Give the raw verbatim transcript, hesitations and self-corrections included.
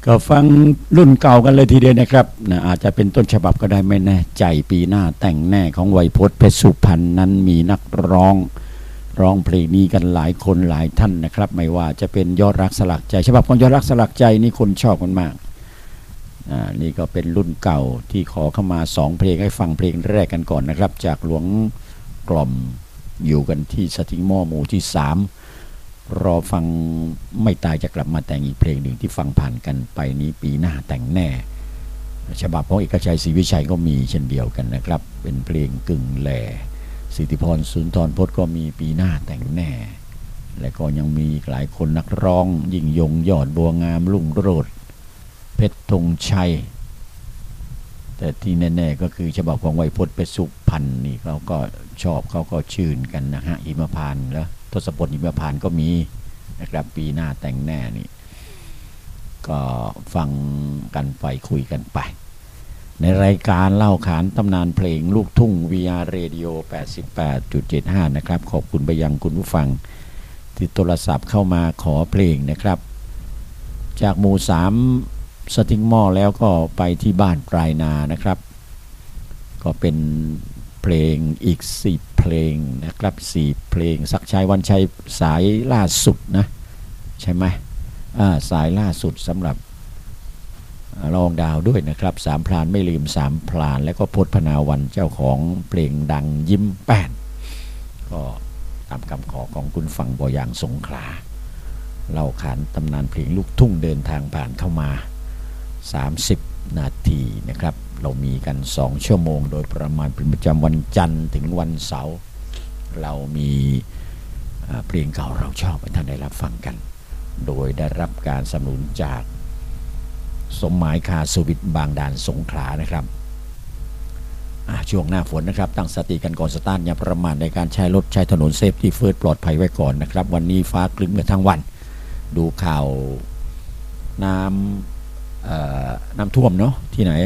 ก็ฟังรุ่นเก่ากันเลยทีเดียวนะครับนะอาจจะเป็นต้นฉบับก็ได้ไม่แน่ใจปีหน้าแต่งแน่ของไวยพจน์เพชรสุพรรณนั้นมีนักร้องร้องเพลงนี้กันหลายคนหลายท่านนะครับไม่ว่าจะเป็นยอดรักสลักใจฉบับของยอดรักสลักใจนี่คนชอบกันมากอ่านี่ก็เป็นรุ่นเก่าที่ขอเข้ามาสองเพลงให้ฟังเพลงแรกกันก่อนนะครับจากหลวงกล่อมอยู่กันที่สติงหม้อหมู่ที่สามรอฟังไม่ตายจะกลับมาแต่งอีกเพลงหนึ่งที่ฟังผ่านกันไปนี้ปีหน้าแต่งแน่ฉบับของเอกชัยศรีวิชัยก็มีเช่นเดียวกันนะครับเป็นเพลงกึ่งแหล่สิทธิพรสุนทรพจน์ก็มีปีหน้าแต่งแน่และก็ยังมีหลายคนนักร้องยิ่งยงยอดบัวงามรุ่งโรจน์เพชรธงชัยแต่ที่แน่ๆก็คือฉบับของไวยพจน์เพชรสุพรรณนี่เขาก็ชอบเขาก็ชื่นกันนะฮะหิมพานต์แล้วทศพลหิมพานต์ก็มีนะครับปีหน้าแต่งแน่นี่ก็ฟังกันไปคุยกันไปในรายการเล่าขานตำนานเพลงลูกทุ่ง วี อาร์ Radio แปดสิบแปดจุดเจ็ดห้า นะครับขอบคุณไปยังคุณผู้ฟังที่โทรศัพท์เข้ามาขอเพลงนะครับจากหมู่สามสติงหม้อแล้วก็ไปที่บ้านปลายนานะครับก็เป็นเพลงอีกสี่เพลงนะครับสี่เพลงศักดิ์ชัยวันชัยสายล่าสุดนะใช่ไหมอ่าสายล่าสุดสำหรับรองดาวด้วยนะครับสามพรานไม่ลืมสามพรานแล้วก็พจน์พนาวันเจ้าของเพลงดังยิ้มแป้นก็ตามคำขอของคุณฝั่งบ่อยางสงขลาเล่าขานตำนานเพลงลูกทุ่งเดินทางผ่านเข้ามาสามสิบนาทีนะครับเรามีกันสองชั่วโมงโดยประมาณเป็นประจำวันจันทร์ถึงวันเสาร์เรามีเพลงเก่าเราชอบให้ท่านได้รับฟังกันโดยได้รับการสนับสนุนจากสมหมายคาสุวิทย์บางด่านสงขลานะครับช่วงหน้าฝนนะครับตั้งสติกันก่อนสตาร์ทอย่าประมาทในการใช้รถใช้ถนนเซฟที่เฟิร์สปลอดภัยไว้ก่อนนะครับวันนี้ฟ้าครึ้มกันทั้งวันดูข่าวน้ำน้ำท่วมเนาะที่ไหน